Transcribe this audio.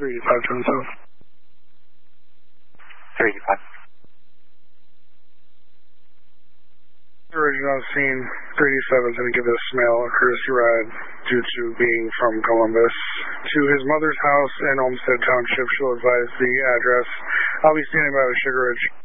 38527. 385. Original scene 387 is going to give this male a courtesy ride due to being from Columbus to his mother's house in Olmsted Township. She'll advise the address. I'll be standing by with Sugar Ridge.